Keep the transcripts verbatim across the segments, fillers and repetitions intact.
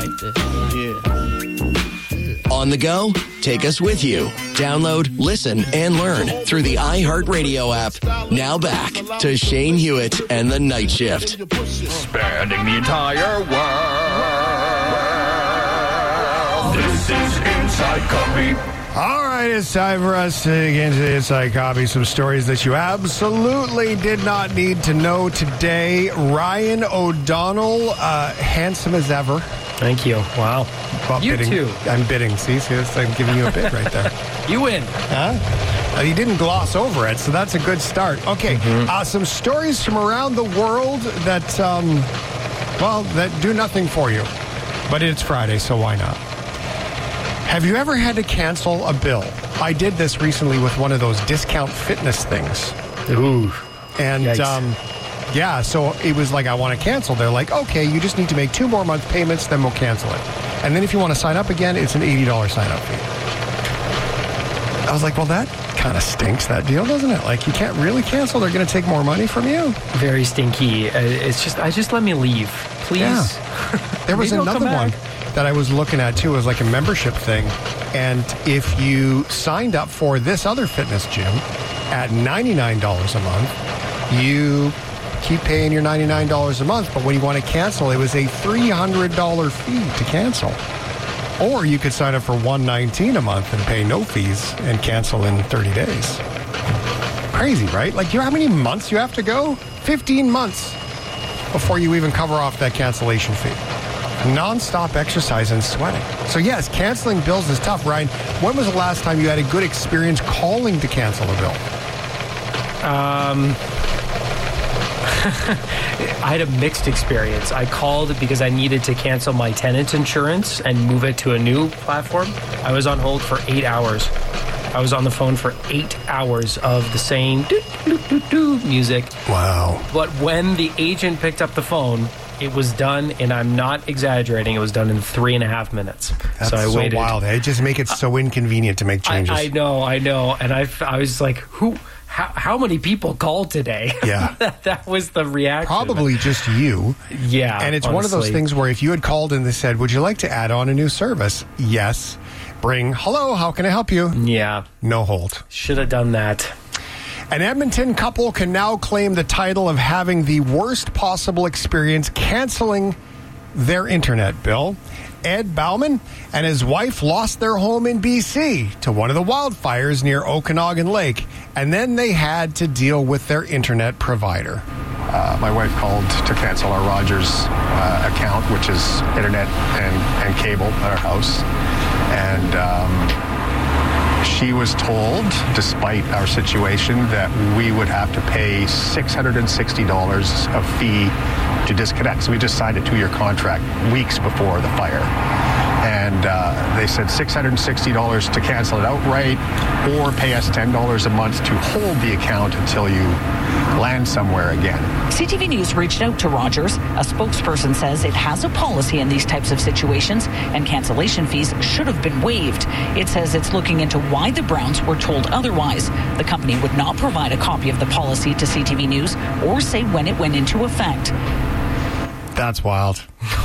like this. Yeah. On the go? Take us with you. Download, listen, and learn through the iHeartRadio app. Now back to Shane Hewitt and the Night Shift. Spanning the entire world. This is Inside Copy. All right, it's time for us to get into Inside Copy, some stories that you absolutely did not need to know today. Ryan O'Donnell, uh, handsome as ever. Thank you. Wow. Well, you bidding. too. I'm bidding. See, see this? I'm giving you a bid right there. You win. Huh? Uh, you didn't gloss over it, so that's a good start. Okay, mm-hmm. uh, some stories from around the world that, um, well, that do nothing for you. But it's Friday, so why not? Have you ever had to cancel a bill? I did this recently with one of those discount fitness things. Ooh. And, um, yeah, so it was like, I want to cancel. They're like, okay, you just need to make two more month payments, then we'll cancel it. And then if you want to sign up again, it's an eighty dollars sign-up fee. I was like, well, that kind of stinks, that deal, doesn't it? Like, you can't really cancel. They're going to take more money from you. Very stinky. Uh, it's just, I just let me leave, please. Yeah. There was another one that I was looking at, too. It was like a membership thing. And if you signed up for this other fitness gym at ninety-nine dollars a month, you keep paying your ninety-nine dollars a month. But when you want to cancel, it was a three hundred dollars fee to cancel. Or you could sign up for one hundred nineteen dollars a month and pay no fees and cancel in thirty days. Crazy, right? Like, you know how many months you have to go? fifteen months before you even cover off that cancellation fee. Non-stop exercise and sweating. So yes, canceling bills is tough. Ryan, when was the last time you had a good experience calling to cancel a bill? Um, I had a mixed experience. I called because I needed to cancel my tenant insurance and move it to a new platform. I was on hold for eight hours. I was on the phone for eight hours of the same doo, doo, doo, doo music. Wow. But when the agent picked up the phone, it was done, and I'm not exaggerating, it was done in three and a half minutes. That's so I so waited. wild. They just make it so inconvenient to make changes. I, I know, I know. And I, I was like, who, how, how many people called today? Yeah. that, that was the reaction. Probably just you. Yeah. And it's honestly. one of those things where if you had called and they said, would you like to add on a new service? Yes. Bring, hello, how can I help you? Yeah. No hold. Should have done that. An Edmonton couple can now claim the title of having the worst possible experience canceling their internet bill. Ed Bauman and his wife lost their home in B C to one of the wildfires near Okanagan Lake, and then they had to deal with their internet provider. Uh, my wife called to cancel our Rogers uh, account, which is internet and, and cable at our house. And um, she was told, despite our situation, that we would have to pay six hundred sixty dollars a fee to disconnect. So we just signed a two-year contract weeks before the fire. And uh, they said six hundred sixty dollars to cancel it outright, or pay us ten dollars a month to hold the account until you land somewhere again. C T V News reached out to Rogers. A spokesperson says it has a policy in these types of situations, and cancellation fees should have been waived. It says it's looking into why the Browns were told otherwise. The company would not provide a copy of the policy to C T V News or say when it went into effect. That's wild.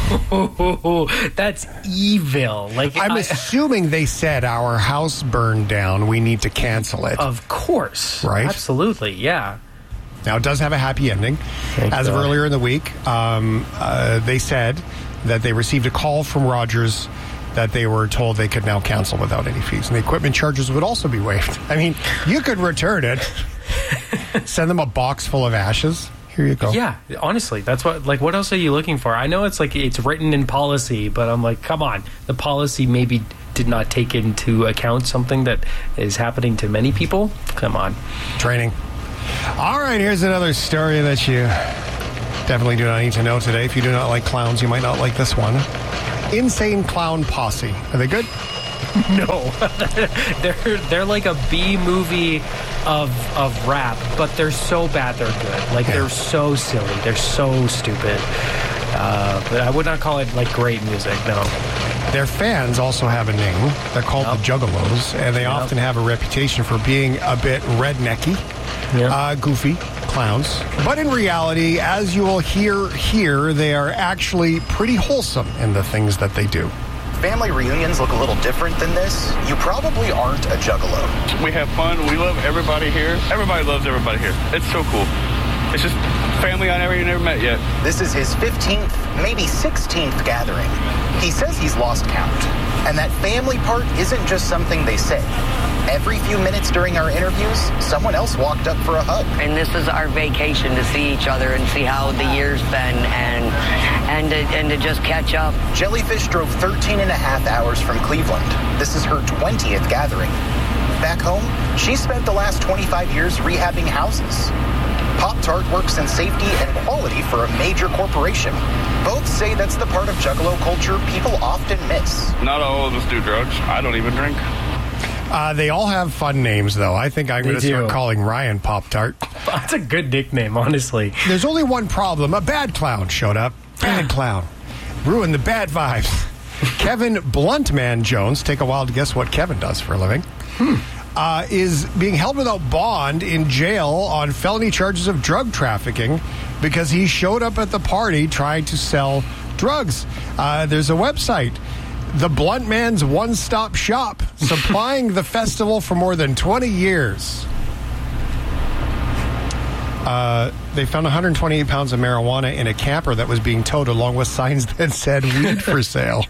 That's evil. Like I'm I, assuming they said our house burned down. We need to cancel it. Of course. Right? Absolutely. Yeah. Now, it does have a happy ending. Thank As God. of earlier in the week, um, uh, they said that they received a call from Rogers that they were told they could now cancel without any fees. And the equipment charges would also be waived. I mean, you could return it. Send them a box full of ashes. Here you go. Yeah, honestly, that's what, like, what else are you looking for? I know it's like, it's written in policy, but I'm like, come on. The policy maybe did not take into account something that is happening to many people. Come on. Training. All right, here's another story that you definitely do not need to know today. If you do not like clowns, you might not like this one. Insane Clown Posse. Are they good? No. they're they're like a B movie of of rap, but they're so bad they're good. Like, yeah. They're so silly. They're so stupid. Uh, but I would not call it, like, great music, no. Their fans also have a name. They're called yep. the Juggalos, and they yep. often have a reputation for being a bit rednecky, yep. uh, goofy, clowns. But in reality, as you will hear here, they are actually pretty wholesome in the things that they do. Family reunions look a little different than this. You probably aren't a juggalo. We have fun. We love everybody here. Everybody loves everybody here. It's so cool. It's just family I never, never met yet. This is his fifteenth, maybe sixteenth gathering. He says he's lost count. And that family part isn't just something they say. Every few minutes during our interviews, someone else walked up for a hug. And this is our vacation to see each other and see how the year's been and and to, and to just catch up. Jellyfish drove thirteen and a half hours from Cleveland. This is her twentieth gathering. Back home, she spent the last twenty-five years rehabbing houses. Pop-Tart works in safety and quality for a major corporation. Both say that's the part of Juggalo culture people often miss. Not all of us do drugs. I don't even drink. Uh, they all have fun names, though. I think I'm going to start calling Ryan Pop-Tart. That's a good nickname, honestly. There's only one problem. A bad clown showed up. Bad clown. Ruined the bad vibes. Kevin Bluntman Jones, take a while to guess what Kevin does for a living, hmm. uh, is being held without bond in jail on felony charges of drug trafficking because he showed up at the party trying to sell drugs. Uh, there's a website, The Blunt Man's One-Stop Shop, supplying the festival for more than twenty years. Uh, they found one hundred twenty-eight pounds of marijuana in a camper that was being towed along with signs that said weed for sale.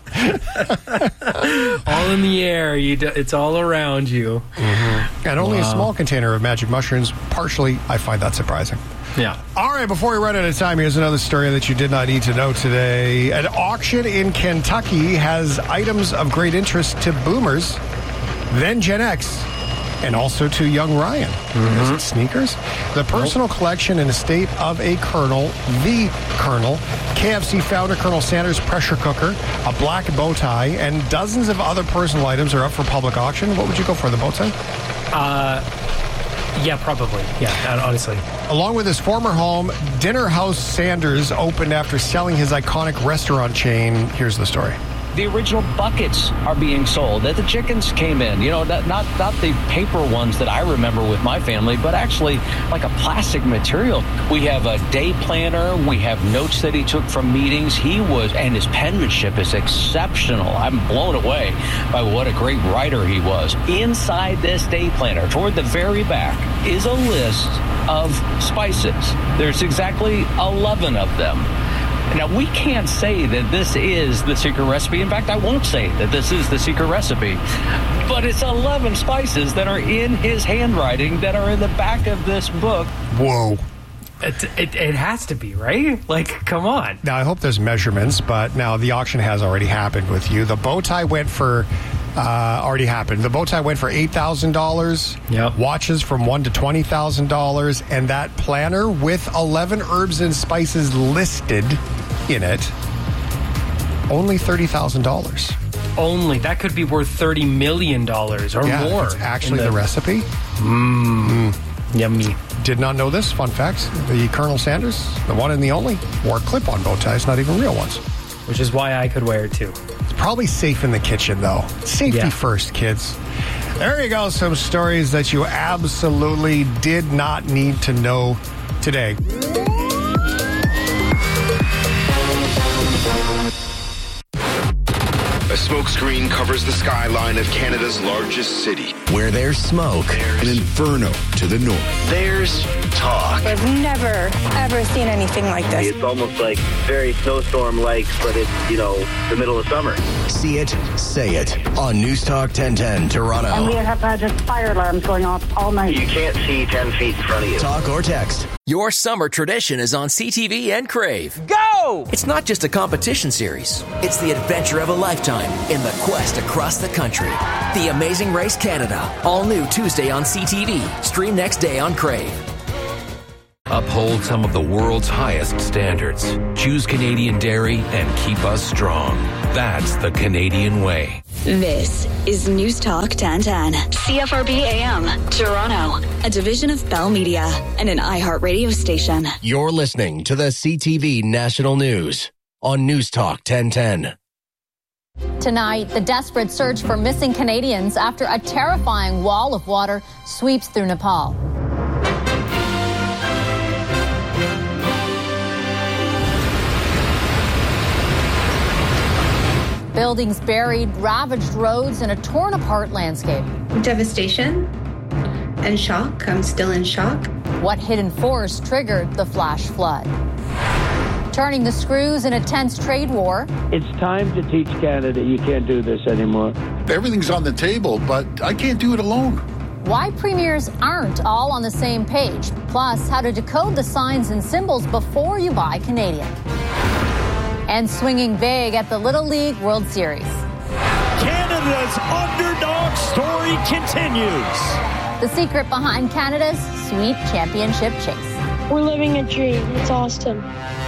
All in the air. You do, it's all around you. Mm-hmm. And only wow. a small container of magic mushrooms. Partially, I find that surprising. Yeah. All right, before we run out of time, here's another story that you did not need to know today. An auction in Kentucky has items of great interest to boomers, then Gen X, and also to young Ryan. Mm-hmm. Is it sneakers? The personal nope. collection and estate of a Colonel, the Colonel, K F C founder Colonel Sanders pressure cooker, a black bow tie, and dozens of other personal items are up for public auction. What would you go for, the bow tie? Uh... Yeah, probably. Yeah, honestly. Along with his former home, Dinner House Sanders opened after selling his iconic restaurant chain. Here's the story. The original buckets are being sold that the chickens came in. You know, that, not not the paper ones that I remember with my family, but actually like a plastic material. We have a day planner. We have notes that he took from meetings. He was, and his penmanship is exceptional. I'm blown away by what a great writer he was. Inside this day planner, toward the very back, is a list of spices. There's exactly eleven of them. Now, we can't say that this is the secret recipe. In fact, I won't say that this is the secret recipe. But it's eleven spices that are in his handwriting that are in the back of this book. Whoa. It, it, it has to be, right? Like, come on. Now, I hope there's measurements, but now the auction has already happened with you. The bow tie went for... Uh, already happened. The bow tie went for eight thousand dollars. Yep. Watches from one to twenty thousand dollars. And that planner with eleven herbs and spices listed in it, only thirty thousand dollars. Only. That could be worth thirty million dollars or yeah, more. It's actually the, the recipe. Mmm. Mm. Yummy. Did not know this. Fun fact. The Colonel Sanders, the one and the only, wore clip-on bow ties, not even real ones. Which is why I could wear it too. It's probably safe in the kitchen, though. Safety yeah. first, kids. There you go. Some stories that you absolutely did not need to know today. A smokescreen covers the skyline of Canada's largest city. Where there's smoke, there's an inferno to the north. There's talk. I've never, ever seen anything like this. It's almost like very snowstorm-like, but it's, you know, the middle of summer. See it, say it on News Talk ten ten Toronto. And we have had just fire alarms going off all night. You can't see ten feet in front of you. Talk or text. Your summer tradition is on C T V and Crave. Go! It's not just a competition series. It's the adventure of a lifetime in the quest across the country. The Amazing Race Canada. All new Tuesday on C T V. Stream next day on Crave. Uphold some of the world's highest standards. Choose Canadian dairy and keep us strong. That's the Canadian way. This is News Talk ten ten. C F R B A M, Toronto. A division of Bell Media and an iHeart radio station. You're listening to the C T V National News on News Talk ten ten. Tonight, the desperate search for missing Canadians after a terrifying wall of water sweeps through Nepal. Buildings buried, ravaged roads, and a torn apart landscape. Devastation and shock. I'm still in shock. What hidden force triggered the flash flood? Turning the screws in a tense trade war. It's time to teach Canada you can't do this anymore. Everything's on the table, but I can't do it alone. Why premiers aren't all on the same page. Plus, how to decode the signs and symbols before you buy Canadian. And swinging big at the Little League World Series. Canada's underdog story continues. The secret behind Canada's sweet championship chase. We're living a dream. It's awesome.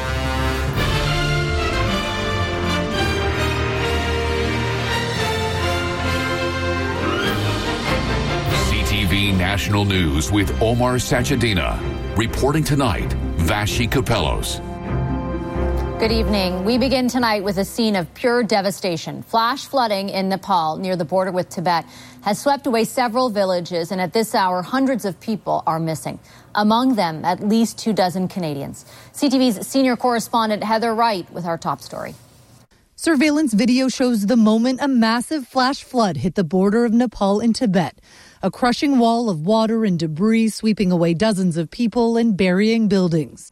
C T V National News with Omar Sachedina. Reporting tonight, Vashi Kapelos. Good evening. We begin tonight with a scene of pure devastation. Flash flooding in Nepal near the border with Tibet has swept away several villages, and at this hour, hundreds of people are missing. Among them, at least two dozen Canadians. C T V's senior correspondent Heather Wright with our top story. Surveillance video shows the moment a massive flash flood hit the border of Nepal and Tibet. A crushing wall of water and debris sweeping away dozens of people and burying buildings.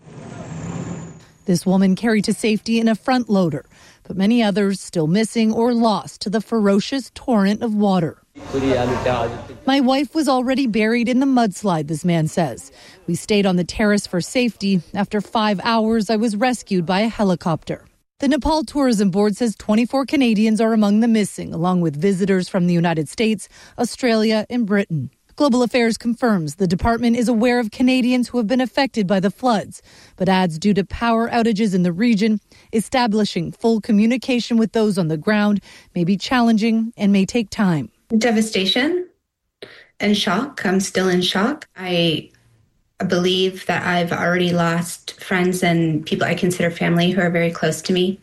This woman carried to safety in a front loader, but many others still missing or lost to the ferocious torrent of water. My wife was already buried in the mudslide, this man says. We stayed on the terrace for safety. After five hours, I was rescued by a helicopter. The Nepal Tourism Board says twenty-four Canadians are among the missing, along with visitors from the United States, Australia, and Britain. Global Affairs confirms the department is aware of Canadians who have been affected by the floods, but adds due to power outages in the region, establishing full communication with those on the ground may be challenging and may take time. Devastation and shock. I'm still in shock. I believe that I've already lost friends and people I consider family who are very close to me,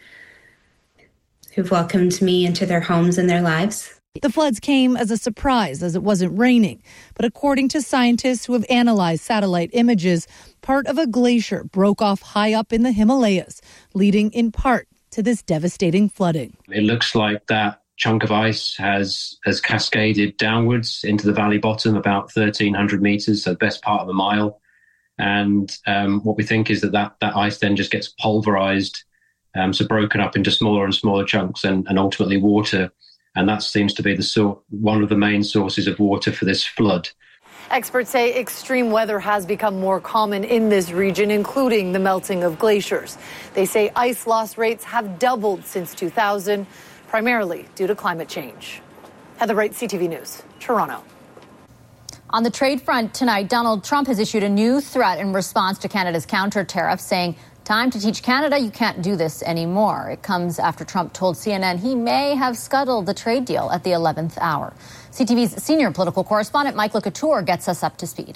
who've welcomed me into their homes and their lives. The floods came as a surprise as it wasn't raining, but according to scientists who have analyzed satellite images, part of a glacier broke off high up in the Himalayas, leading in part to this devastating flooding. It looks like that chunk of ice has has cascaded downwards into the valley bottom about thirteen hundred meters, so the best part of a mile. And um, what we think is that, that that ice then just gets pulverized, um, so broken up into smaller and smaller chunks, and, and ultimately water. And that seems to be the so- one of the main sources of water for this flood. Experts say extreme weather has become more common in this region, including the melting of glaciers. They say ice loss rates have doubled since two thousand, primarily due to climate change. Heather Wright, C T V News, Toronto. On the trade front tonight, Donald Trump has issued a new threat in response to Canada's counter tariff, saying, "Time to teach Canada you can't do this anymore." It comes after Trump told C N N he may have scuttled the trade deal at the eleventh hour. C T V's senior political correspondent Mike LeCouture gets us up to speed.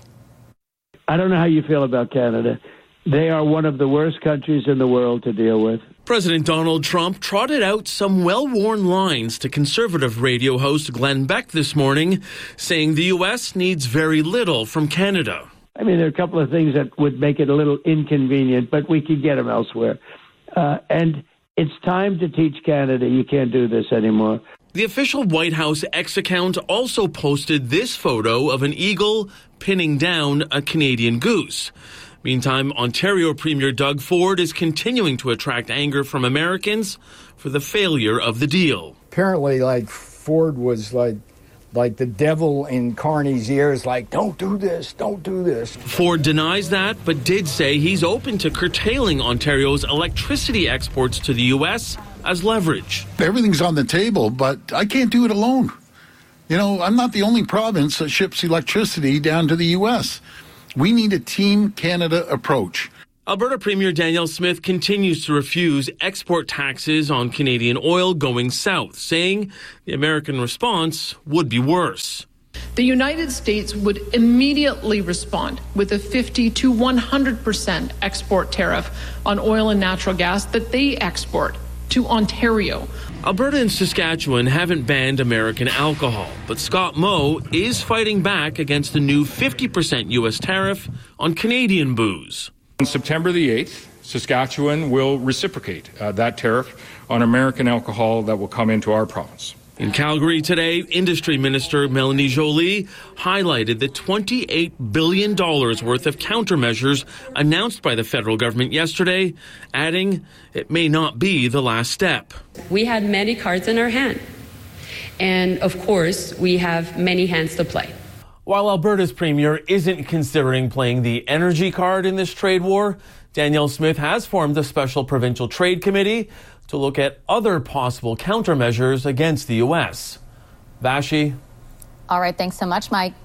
I don't know how you feel about Canada. They are one of the worst countries in the world to deal with. President Donald Trump trotted out some well-worn lines to conservative radio host Glenn Beck this morning, saying the U S needs very little from Canada. I mean, there are a couple of things that would make it a little inconvenient, but we could get them elsewhere. Uh, and it's time to teach Canada you can't do this anymore. The official White House X account also posted this photo of an eagle pinning down a Canadian goose. Meantime, Ontario Premier Doug Ford is continuing to attract anger from Americans for the failure of the deal. Apparently, like, Ford was like, like the devil in Carney's ears, like, don't do this, don't do this. Ford denies that, but did say he's open to curtailing Ontario's electricity exports to the U S as leverage. Everything's on the table, but I can't do it alone. You know, I'm not the only province that ships electricity down to the U S. We need a Team Canada approach. Alberta Premier Danielle Smith continues to refuse export taxes on Canadian oil going south, saying the American response would be worse. The United States would immediately respond with a fifty to one hundred percent export tariff on oil and natural gas that they export to Ontario. Alberta and Saskatchewan haven't banned American alcohol, but Scott Moe is fighting back against the new fifty percent U S tariff on Canadian booze. On September the eighth, Saskatchewan will reciprocate uh, that tariff on American alcohol that will come into our province. In Calgary today, Industry Minister Melanie Joly highlighted the twenty-eight billion dollars worth of countermeasures announced by the federal government yesterday, adding it may not be the last step. We had many cards in our hand, and of course, we have many hands to play. While Alberta's premier isn't considering playing the energy card in this trade war, Danielle Smith has formed a special provincial trade committee to look at other possible countermeasures against the U S. Vashi. All right, thanks so much, Mike.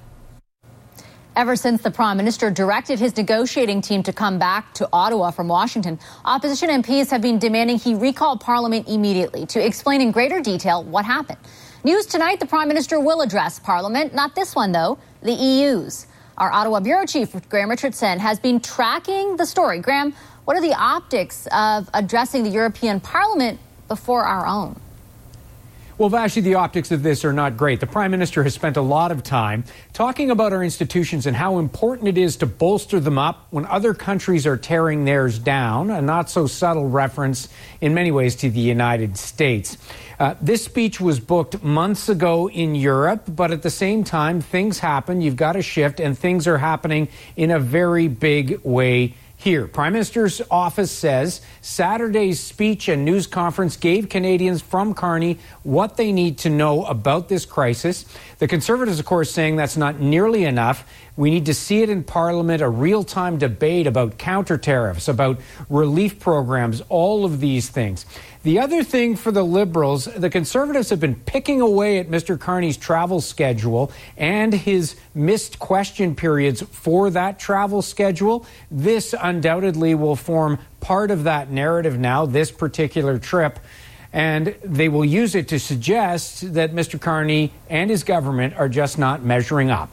Ever since the Prime Minister directed his negotiating team to come back to Ottawa from Washington, opposition M Ps have been demanding he recall Parliament immediately to explain in greater detail what happened. News tonight, the Prime Minister will address Parliament. Not this one, though, the E U's. Our Ottawa Bureau Chief, Graham Richardson, has been tracking the story. Graham, what are the optics of addressing the European Parliament before our own? Well, Vashi, the optics of this are not great. The Prime Minister has spent a lot of time talking about our institutions and how important it is to bolster them up when other countries are tearing theirs down, a not-so-subtle reference in many ways to the United States. Uh, this speech was booked months ago in Europe, but at the same time, things happen. You've got to shift, and things are happening in a very big way here. Prime Minister's office says Saturday's speech and news conference gave Canadians from Carney what they need to know about this crisis. The Conservatives, of course, saying that's not nearly enough. We need to see it in Parliament, a real-time debate about counter tariffs, about relief programs, all of these things. The other thing for the Liberals, the Conservatives have been picking away at Mister Carney's travel schedule and his missed question periods for that travel schedule. This undoubtedly will form part of that narrative now, this particular trip. And they will use it to suggest that Mister Carney and his government are just not measuring up.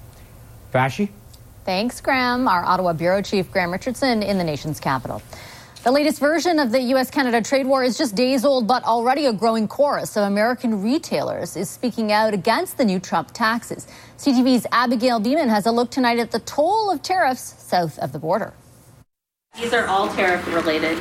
Vashi? Thanks, Graham. Our Ottawa Bureau Chief, Graham Richardson, in the nation's capital. The latest version of the U S Canada trade war is just days old, but already a growing chorus of American retailers is speaking out against the new Trump taxes. C T V's Abigail Beeman has a look tonight at the toll of tariffs south of the border. These are all tariff related,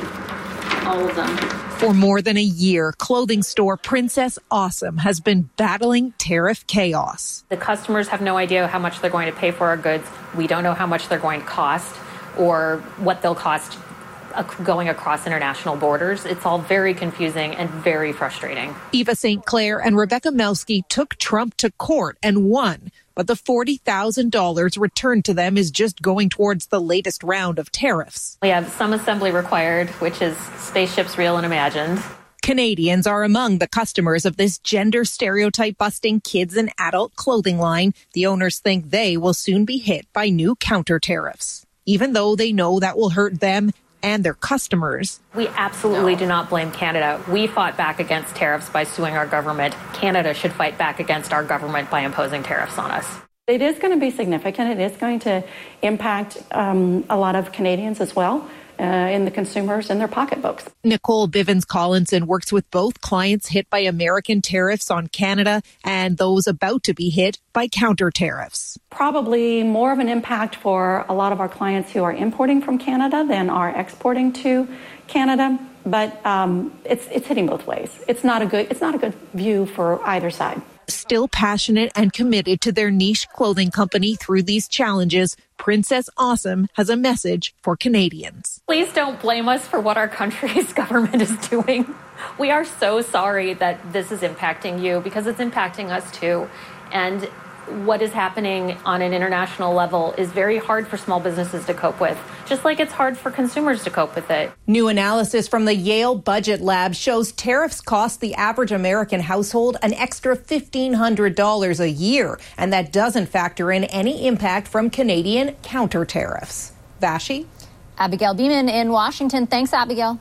all of them. For more than a year, clothing store Princess Awesome has been battling tariff chaos. The customers have no idea how much they're going to pay for our goods. We don't know how much they're going to cost or what they'll cost going across international borders. It's all very confusing and very frustrating. Eva Saint Clair and Rebecca Melsky took Trump to court and won, but the forty thousand dollars returned to them is just going towards the latest round of tariffs. We have some assembly required, which is spaceships real and imagined. Canadians are among the customers of this gender stereotype busting kids and adult clothing line. The owners think they will soon be hit by new counter tariffs, even though they know that will hurt them and their customers. We absolutely no. do not blame Canada. We fought back against tariffs by suing our government. Canada should fight back against our government by imposing tariffs on us. It is going to be significant. It is going to impact um, a lot of Canadians as well. Uh, in the consumers and their pocketbooks. Nicole Bivens-Collinson works with both clients hit by American tariffs on Canada and those about to be hit by counter tariffs. Probably more of an impact for a lot of our clients who are importing from Canada than are exporting to Canada, but um, it's it's hitting both ways. It's not a good it's not a good view for either side. Still passionate and committed to their niche clothing company through these challenges, Princess Awesome has a message for Canadians. Please don't blame us for what our country's government is doing. We are so sorry that this is impacting you because it's impacting us too. And what is happening on an international level is very hard for small businesses to cope with, just like it's hard for consumers to cope with it. New analysis from the Yale Budget Lab shows tariffs cost the average American household an extra fifteen hundred dollars a year, and that doesn't factor in any impact from Canadian counter tariffs. Vashi? Abigail Beeman in Washington. Thanks, Abigail.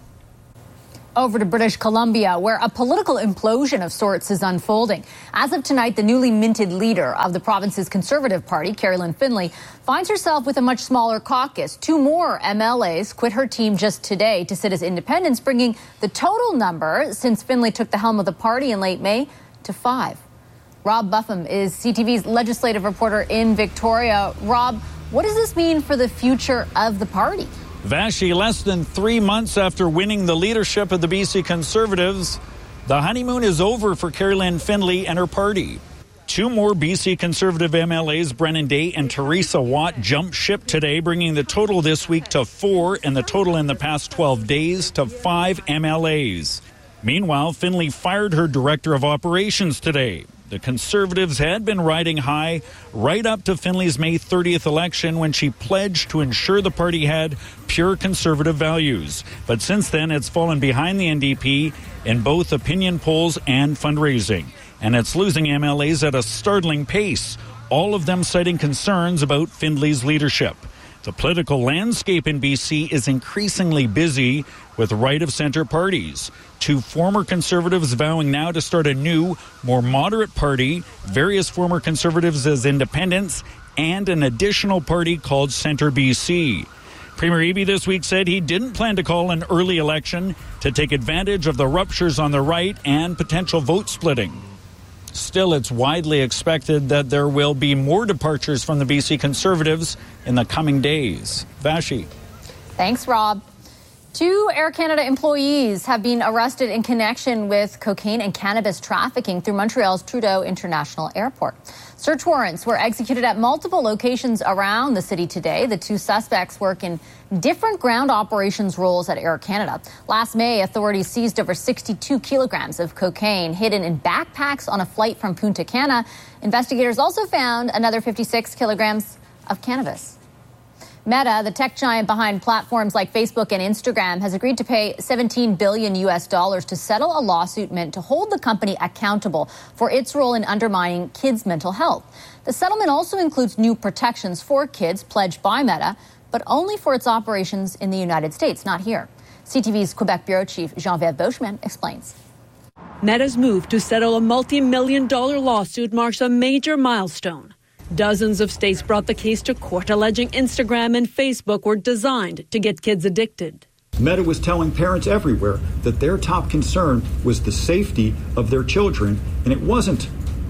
Over to British Columbia, where a political implosion of sorts is unfolding. As of tonight, the newly minted leader of the province's Conservative Party, Carolyn Finlay, finds herself with a much smaller caucus. Two more M L As quit her team just today to sit as independents, bringing the total number since Finlay took the helm of the party in late May to five. Rob Buffum is C T V's legislative reporter in Victoria. Rob, what does this mean for the future of the party? Vashi, less than three months after winning the leadership of the B C Conservatives, the honeymoon is over for Carrie-Lynne Findlay and her party. Two more B C Conservative M L As, Brennan Day and Teresa Watt, jumped ship today, bringing the total this week to four and the total in the past twelve days to five M L As. Meanwhile, Findlay fired her director of operations today. The Conservatives had been riding high right up to Findlay's May thirtieth election when she pledged to ensure the party had pure Conservative values. But since then, it's fallen behind the N D P in both opinion polls and fundraising. And it's losing M L As at a startling pace, all of them citing concerns about Findlay's leadership. The political landscape in B C is increasingly busy with right-of-centre parties. Two former Conservatives vowing now to start a new, more moderate party, various former Conservatives as independents, and an additional party called Centre B C. Premier Eby this week said he didn't plan to call an early election to take advantage of the ruptures on the right and potential vote splitting. Still, it's widely expected that there will be more departures from the B C Conservatives in the coming days. Vashi. Thanks, Rob. Two Air Canada employees have been arrested in connection with cocaine and cannabis trafficking through Montreal's Trudeau International Airport. Search warrants were executed at multiple locations around the city today. The two suspects work in different ground operations roles at Air Canada. Last May, authorities seized over sixty-two kilograms of cocaine hidden in backpacks on a flight from Punta Cana. Investigators also found another fifty-six kilograms of cannabis. Meta, the tech giant behind platforms like Facebook and Instagram, has agreed to pay seventeen billion U S dollars to settle a lawsuit meant to hold the company accountable for its role in undermining kids' mental health. The settlement also includes new protections for kids pledged by Meta, but only for its operations in the United States, not here. C T V's Quebec bureau chief Jean-Pierre Beauchemin explains. Meta's move to settle a multi-million dollar lawsuit marks a major milestone. Dozens of states brought the case to court, alleging Instagram and Facebook were designed to get kids addicted. Meta was telling parents everywhere that their top concern was the safety of their children, and it wasn't.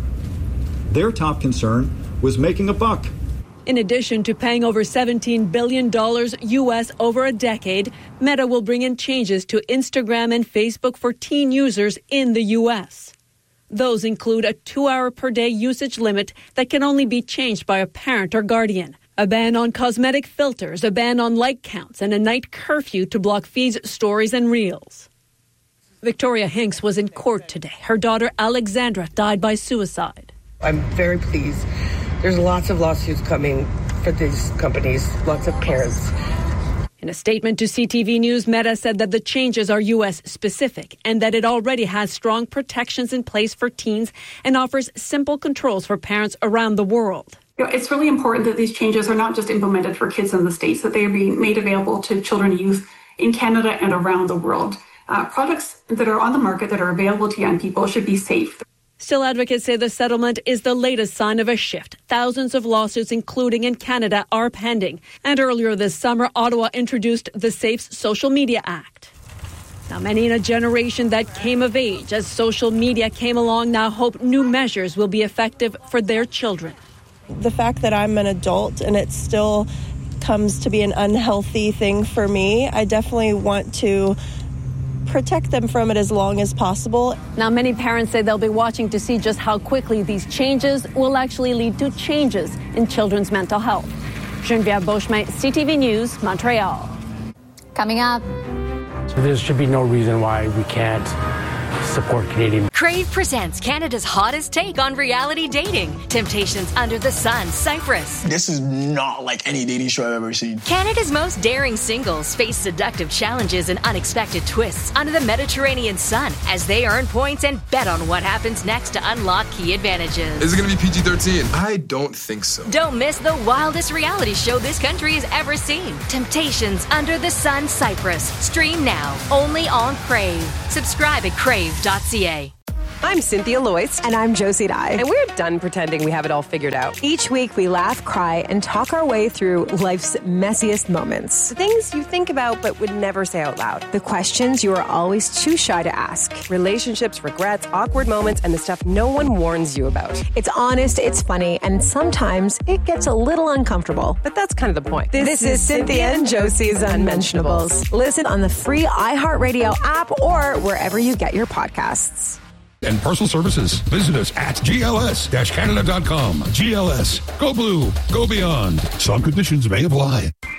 Their top concern was making a buck. In addition to paying over seventeen billion dollars U S over a decade, Meta will bring in changes to Instagram and Facebook for teen users in the U S. Those include a two-hour per day usage limit that can only be changed by a parent or guardian, a ban on cosmetic filters, a ban on like counts, and a night curfew to block feeds, stories, and reels. Victoria Hinks was in court today. Her daughter Alexandra died by suicide. I'm very pleased. There's lots of lawsuits coming for these companies, lots of parents. In a statement to C T V News, Meta said that the changes are U S specific and that it already has strong protections in place for teens and offers simple controls for parents around the world. You know, it's really important that these changes are not just implemented for kids in the States, that they are being made available to children and youth in Canada and around the world. Uh, products that are on the market that are available to young people should be safe. Still, advocates say the settlement is the latest sign of a shift. Thousands of lawsuits, including in Canada, are pending. And earlier this summer, Ottawa introduced the Safe Social Media Act. Now, many in a generation that came of age as social media came along now hope new measures will be effective for their children. The fact that I'm an adult and it still comes to be an unhealthy thing for me, I definitely want to protect them from it as long as possible. Now, many parents say they'll be watching to see just how quickly these changes will actually lead to changes in children's mental health. Geneviève Beauchemin, C T V News, Montreal. Coming up. So there should be no reason why we can't support Canadian. Crave presents Canada's hottest take on reality dating. Temptations Under the Sun, Cyprus. This is not like any dating show I've ever seen. Canada's most daring singles face seductive challenges and unexpected twists under the Mediterranean sun as they earn points and bet on what happens next to unlock key advantages. Is it going to be P G thirteen? I don't think so. Don't miss the wildest reality show this country has ever seen. Temptations Under the Sun, Cyprus. Stream now, only on Crave. Subscribe at crave dot c a. I'm Cynthia Loyce. And I'm Josie Dye. And we're done pretending we have it all figured out. Each week, we laugh, cry, and talk our way through life's messiest moments. The things you think about but would never say out loud. The questions you are always too shy to ask. Relationships, regrets, awkward moments, and the stuff no one warns you about. It's honest, it's funny, and sometimes it gets a little uncomfortable. But that's kind of the point. This, this is Cynthia and Josie's Unmentionables. Listen on the free iHeartRadio app or wherever you get your podcasts. And parcel services. Visit us at G L S Canada dot com. G L S. Go blue. Go beyond. Some conditions may apply.